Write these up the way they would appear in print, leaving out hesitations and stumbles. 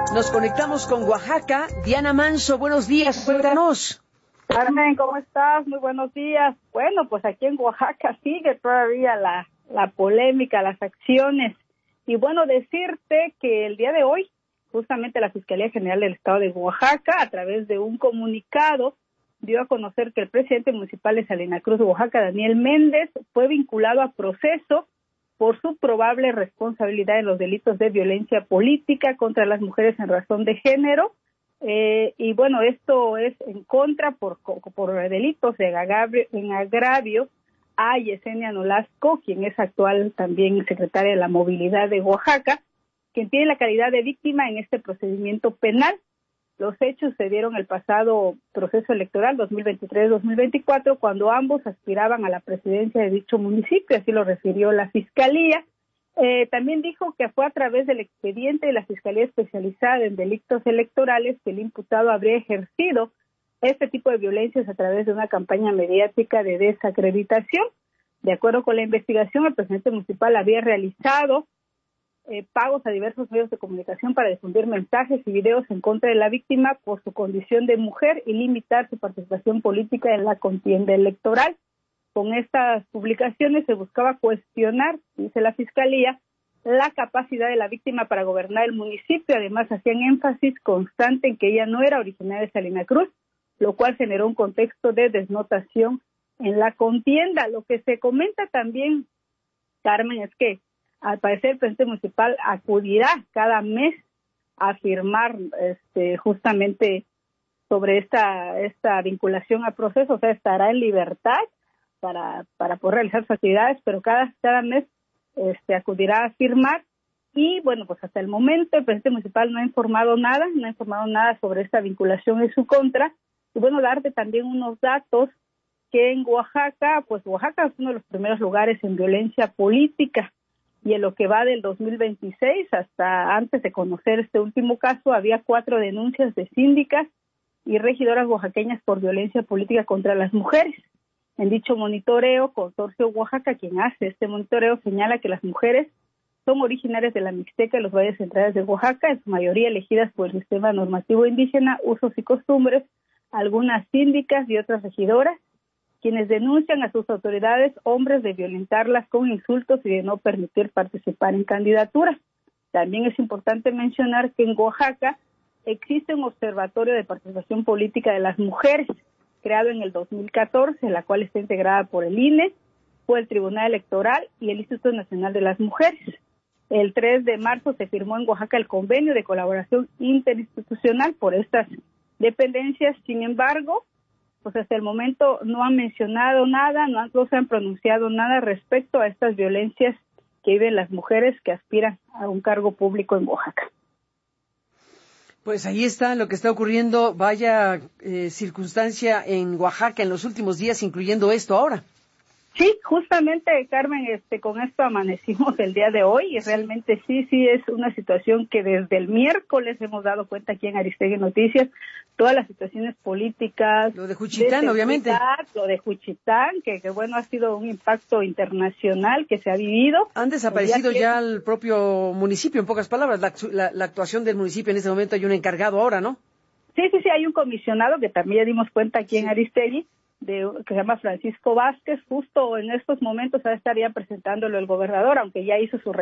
Nos conectamos con Oaxaca. Diana Manso, buenos días, cuéntanos. Carmen, ¿cómo estás? Muy buenos días. Bueno, pues aquí en Oaxaca sigue todavía la polémica, las acciones. Y bueno, decirte que el día de hoy, justamente la Fiscalía General del Estado de Oaxaca, a través de un comunicado, dio a conocer que el presidente municipal de Salina Cruz, Oaxaca, Daniel Méndez, fue vinculado a proceso por su probable responsabilidad en los delitos de violencia política contra las mujeres en razón de género. Y bueno, esto es en contra por delitos en agravio a Yesenia Nolasco, quien es actual también secretaria de la Movilidad de Oaxaca, quien tiene la calidad de víctima en este procedimiento penal. Los hechos se dieron el pasado proceso electoral 2023-2024, cuando ambos aspiraban a la presidencia de dicho municipio, así lo refirió la Fiscalía. También dijo que fue a través del expediente de la Fiscalía Especializada en Delitos Electorales que el imputado habría ejercido este tipo de violencias a través de una campaña mediática de desacreditación. De acuerdo con la investigación, el presidente municipal había realizado pagos a diversos medios de comunicación para difundir mensajes y videos en contra de la víctima por su condición de mujer y limitar su participación política en la contienda electoral. Con estas publicaciones se buscaba cuestionar, dice la Fiscalía, la capacidad de la víctima para gobernar el municipio. Además, hacían énfasis constante en que ella no era originaria de Salina Cruz, lo cual generó un contexto de desnotación en la contienda. Lo que se comenta también, Carmen, es que al parecer el presidente municipal acudirá cada mes a firmar justamente sobre esta vinculación al proceso, o sea, estará en libertad para poder realizar sus actividades, pero cada mes acudirá a firmar. Y bueno, pues hasta el momento el presidente municipal no ha informado nada sobre esta vinculación en su contra. Y bueno, darte también unos datos que en Oaxaca, pues Oaxaca es uno de los primeros lugares en violencia política, y en lo que va del 2026 hasta antes de conocer este último caso, había 4 denuncias de síndicas y regidoras oaxaqueñas por violencia política contra las mujeres. En dicho monitoreo, Consorcio Oaxaca, quien hace este monitoreo, señala que las mujeres son originarias de la Mixteca y los valles centrales de Oaxaca, en su mayoría elegidas por el sistema normativo indígena, usos y costumbres, algunas síndicas y otras regidoras, quienes denuncian a sus autoridades hombres de violentarlas con insultos y de no permitir participar en candidaturas. También es importante mencionar que en Oaxaca existe un observatorio de participación política de las mujeres, creado en el 2014, la cual está integrada por el INE, por el Tribunal Electoral y el Instituto Nacional de las Mujeres. El 3 de marzo se firmó en Oaxaca el convenio de colaboración interinstitucional por estas dependencias. Sin embargo, pues hasta el momento no han mencionado nada, no se han pronunciado nada respecto a estas violencias que viven las mujeres que aspiran a un cargo público en Oaxaca. Pues ahí está lo que está ocurriendo, vaya circunstancia en Oaxaca en los últimos días, incluyendo esto ahora. Sí, justamente, Carmen, con esto amanecimos el día de hoy y realmente sí es una situación que desde el miércoles hemos dado cuenta aquí en Aristegui Noticias, todas las situaciones políticas. Lo de Juchitán, obviamente. Lo de Juchitán, que bueno, ha sido un impacto internacional que se ha vivido. Han desaparecido ya el propio municipio, en pocas palabras, la actuación del municipio en este momento. Hay un encargado ahora, ¿no? Sí, hay un comisionado que también ya dimos cuenta aquí en Aristegui, que se llama Francisco Vázquez. Justo en estos momentos estaría presentándolo el gobernador, aunque ya hizo su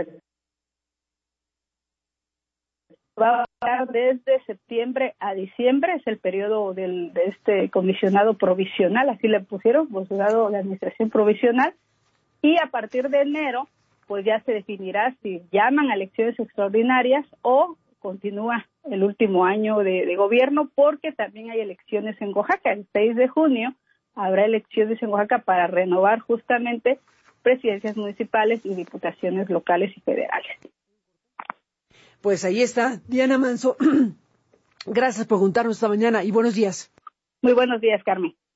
va a estar desde septiembre a diciembre, es el periodo de este comisionado provisional, así le pusieron, comisionado de administración provisional, y a partir de enero, pues ya se definirá si llaman a elecciones extraordinarias o continúa el último año de gobierno, porque también hay elecciones en Oaxaca. El 6 de junio habrá elecciones en Oaxaca para renovar justamente presidencias municipales y diputaciones locales y federales. Pues ahí está, Diana Manso. Gracias por juntarnos esta mañana y buenos días. Muy buenos días, Carmen.